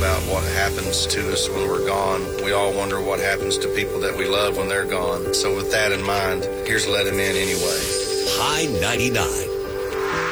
about what happens to us when we're gone. We all wonder what happens to people that we love when they're gone. So with that in mind, here's Let Him In Anyway. High 99.